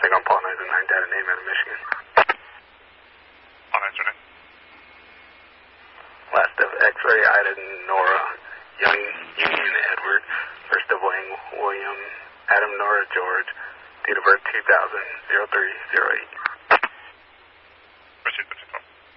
traffic on Paul 909, data name out of Michigan. Paul 909. Last of X-ray, Ida, Nora, Young, Union, Edward. First of Wayne, William, Adam, Nora, George. Date of birth 2000, 0308.